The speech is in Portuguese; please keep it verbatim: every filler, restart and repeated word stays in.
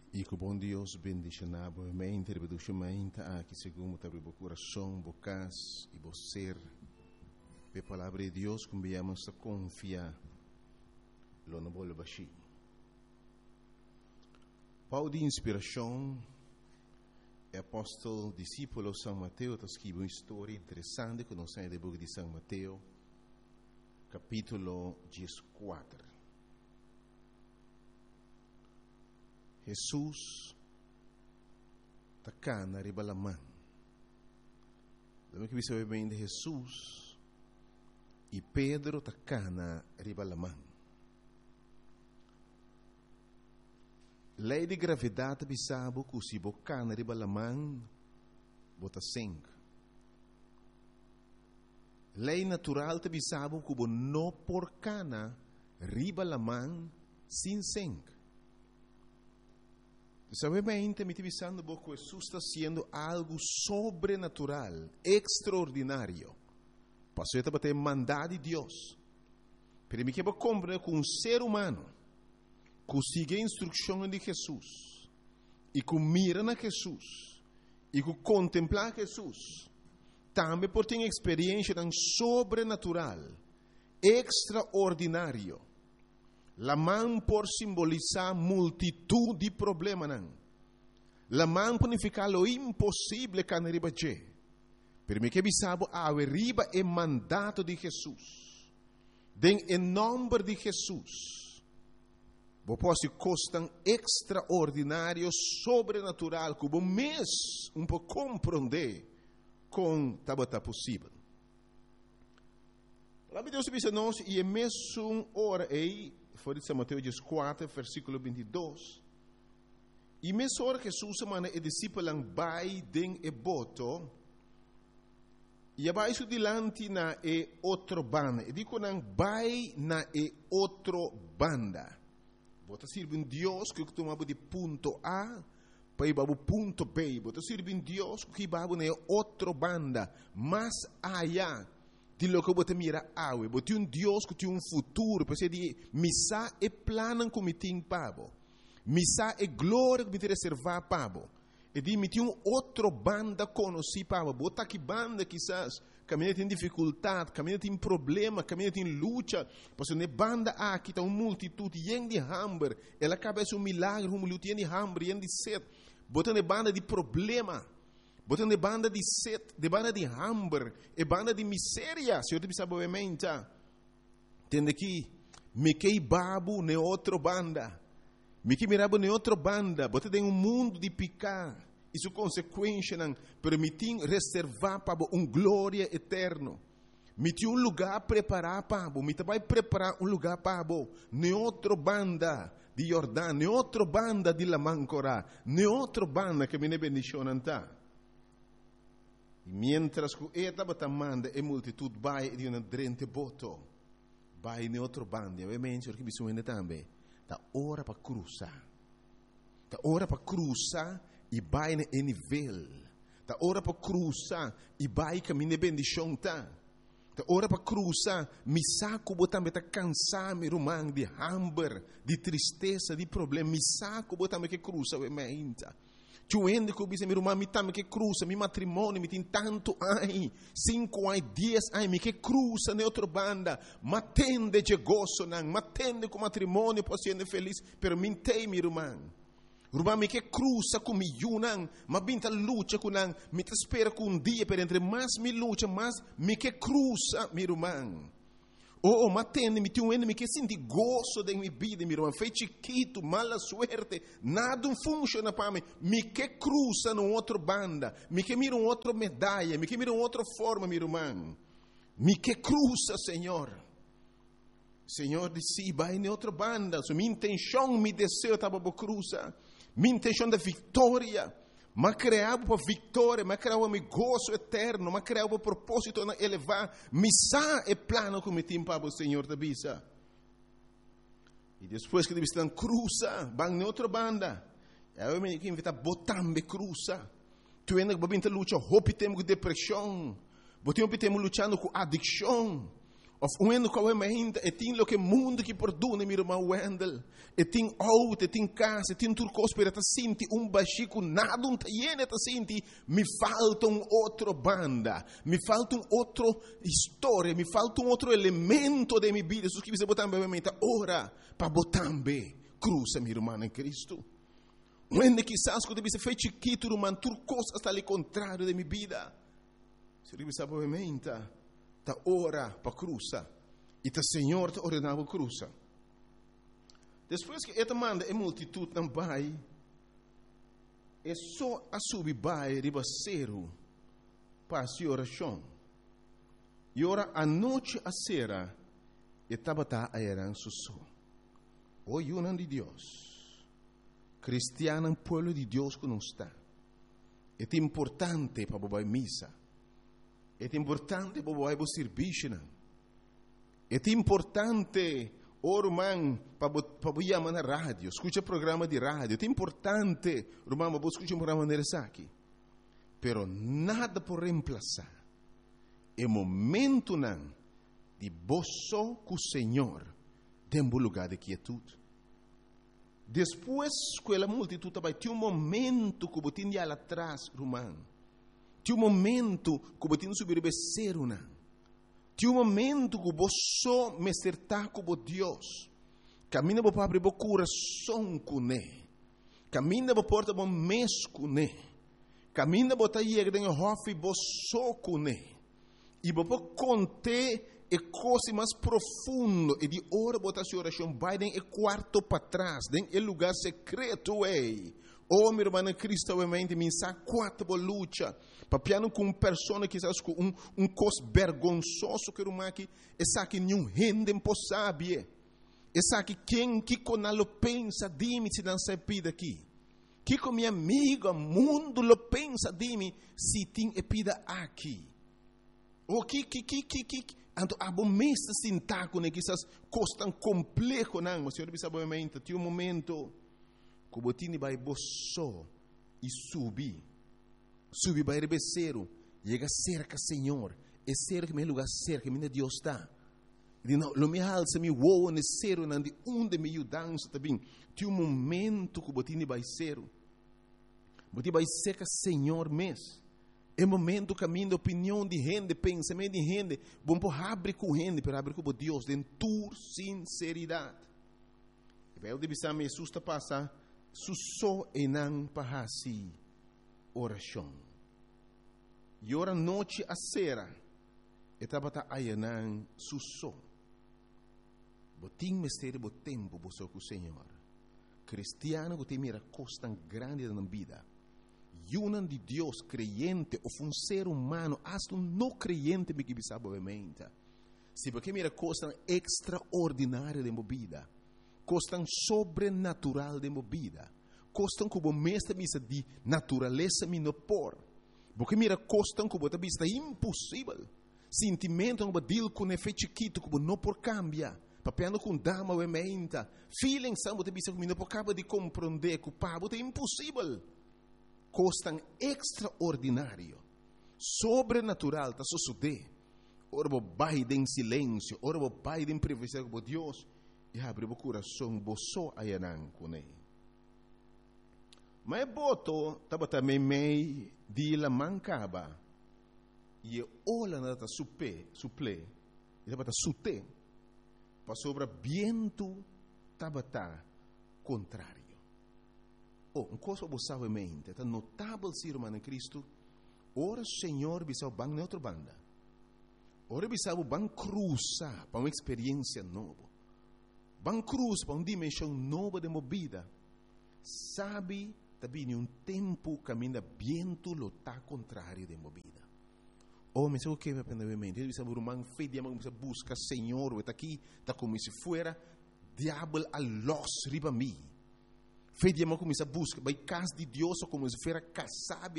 E que o bom Deus bendiga na boa mente, reprodução mente, aqui segundo abre o coração, bocas e você. A palavra de Deus, como viemos a confiar, lo não vou baixar. Paulo de inspiração, é apóstolo, discípulo de São Mateus, está escrevendo uma história interessante que nós temos no livro de São Mateus, capítulo quatorze. Jesus está cá na ribalamã. Lembra que você vai bem de Jesus e Pedro está cá na ribalamã. Lei de gravidade bisabo que se boca na ribalamã bota sangue. Lei natural te bisabo que não por cana ribalamã sem sangue. Sabe bem, me visando que Jesus está sendo algo sobrenatural, extraordinário. Passou a bater mandado de Deus. Pero me quero compreender que um ser humano que siga a instrução de Jesus e que mira na Jesus e que contempla Jesus, também por ter experiência tão sobrenatural, extraordinário. La mão por simbolizar multitud de problemas. La mão significa lo impossível que não riba je. Pero me que bisabo a riba é mandato de Jesus. Den em nome de Jesus. Vou posso costan extraordinário, sobrenatural, que o mês um pouco compreender com tabata possível. A Deus diz nós e é mesmo hora aí. Foi de São Mateus quatro, versículo vinte e dois. E mesmo hora Jesus semana e discípulo vai den e boto. E abaixo dilante na e outro banda. E digo não vai na e outro banda. Bota sirve um Deus que tomava de ponto A para ir para o ponto B. Bota sirve um Deus que vai na outro banda, mais allá. De lo que você mira awe, você um Deus que tem um futuro, porque de missa é plano que me tem pabo, missa é glória que me tem reservar pabo, e de me tem um outro banda conheci pabo, bota que banda quizás caminha tem dificuldade, caminha tem problema, caminha tem luta, porque ne banda aqui está uma multitud yen de hambre, ela cabeça um milagre, um luta yen de hambre, yen de sede, bota ne banda de problema. Botando de banda de sede, de banda de hambre, e banda de miséria. Se eu te pensava obviamente, tende aqui, me que babu ne outra banda, me que mirabo ne outra banda, botando em um mundo de picar, isso consequência não permitir reservar para um glória eterno. Me tinha um lugar preparado para me vai preparar um lugar para ne outra banda de Jordão, ne outra banda de Lamancora, ne outra banda que me ne bendicionam tá. Mientras que esta batamanda e multitud vai di una drente boto, vai in outro bando, ovviamente perché bisogna também, da ora para cruzar, da ora para cruzar e vai em nível, da ora para cruzar e vai caminho de bendição tá, da ora para cruzar, mi saco botambe tá cansar mi rumang de hambre, de tristeza, de problema, mi saco botambe que cruza ovviamente. Tuende que bisa mi rumah mi tam que cruza mi matrimônio mi tem tanto ai cinco ai diez ai mi que cruza ne outra banda matende de gozo nang matende com matrimônio possiede feliz per mintei mi rumah rumah mi que cruza com mi yunang ma binta luta com nang mi te espera com um dia per entre mais mi luta mais mi que cruza mi rumah. Oh, matende, me tinha um enemy que senti gozo de minha vida, meu irmão. Foi chiquito, mala suerte, nada funciona para mim. Me que cruza no outro banda, me que mira um outro medalha, me que mira uma outra forma, meu irmão. Me que cruza, Senhor. Senhor disse, vai em outra banda. So, minha intenção, meu desejo estava para cruzar. Minha intenção da vitória. Mas criava para vitória, mas criava para gozo eterno, mas criava para propósito de elevar. Missa é plano que me tem para o Senhor da bisa. E depois que eles estão cruza, vão em outra banda. Eu me invita a botar me cruza. Tu ainda vai vir lutar, hope temos com depressão, Botemos lutando com adicção. Of wendo com a mente, e tem lo que mundo que perdona, meu irmão Wendel. E tem auto, e tem casa, e tem tudo coisa para te sentir um baixinho, nada um taien, te sentir, me falta um outro banda, me falta um outro história, me falta um outro elemento de minha vida. Isso que você botar na mente, ora, para botar bem, cruza, meu irmão em Cristo. Wende quizás quando você fez chiquito, irmão, tudo coisa está ali contrário de minha vida. Se você sabe a mente, ta ora para cruza e ta Senhor te ordenava cruza. Depois que esta manda é multitud não vai, é só a subir vai ribaceiro para a oração. E ora a noite a sera e tabata a eran susso. O yunan de Deus, cristiano pueblo de Deus que não está. É importante para bobai missa. É importante para o serviço. É importante, irmão, para o chamar na rádio. Escuta programa de rádio. É importante, irmão, para escutar um programa de aqui. Pero nada por reemplazar. É momento não de boço com o Senhor dentro um lugar de quietude. Depois que a multitud vai ter um momento que você tinha lá atrás, irmão. Tinha um momento que você subir o cero, não. Tinha um momento que você me acertar com Deus. Caminha para abrir o coração com Ele. Caminha para porta o mês com Ele. Caminha para ir em hofe você com Ele. E para conter a coisa mais profunda e de hora botar sua oração vai em quarto para trás, em lugar secreto é. Oh, meu irmão, Cristo, obviamente, me sabe quatro luta. Papiano com uma pessoa que está com um, um cos vergonzoso que uma que essa que nenhum rende impossível. Essa que quem que com lo pensa de mim se não se pida aqui. Que com minha amiga, mundo lo pensa de mim se tem pida aqui. O que que que que que ando a bom mestre sintaco né que essas coisas tão complexo não, mas senhor sabe obviamente, tem um momento que o tini vai boço e subir. Subir vai rebeceiro, chega cerca, Senhor, é cerca meu lugar cerca, minha Deus está. E não, lo me alça me woa ne cero não de onde me dança também. Tem um momento que o tini vai ser, o tini vai cerca, Senhor, mês. É momento caminho de opinião de gente, pensamento de gente, bom por abrir com gente, para abrir com Deus, de tua sinceridade. E vai o de bisar me susta passar, susso e não para si. Oração. E ora noite a sera, etapa ta ayanan susso. Botim mistério bo tempo bo com o Senhor. Cristiano que tem mira coisa tão grande na vida. Yunan de Deus creyente ou um ser humano, hasta um não creyente me que sabe obviamente. Se porque mira coisa tão extraordinária de vida, coisa tão sobrenatural de vida. Costam como mestre misa de natureza me no por. Porque mira costam como também está impossível. Sentimento como deal com efeito chiquito como não por cambia. Papiando com dama ou emenda. Feeling são também como não por cabo de compreender que o pabo é impossível. Costam extraordinário. Sobrenatural tá suceder. Ora bo vai em silêncio, ora bo vai em privacidade com Deus e abre o coração bo só ayanan com ele. Mas boto estava também meio de la mancaba e olha nada supe suple e estava sute para sobre viento estava tá contrário. Oh, um coisa você sabe mente, tá notável ser humano em Cristo. Ora Senhor bisau bang na outra banda. Ora bisau bang cruza para uma experiência nova. Bang cruz para uma dimensão nova de movida. Sabe também um tempo caminha viento lo tá contrário de movida. Oh, mas o que vai aprender mente? Ele sabe rumang fe dia mag busca Senhor, está aqui, está como se fuera diabo a los riba mi. Fe dia mag começa busca, vai casa de Deus como se fuera casado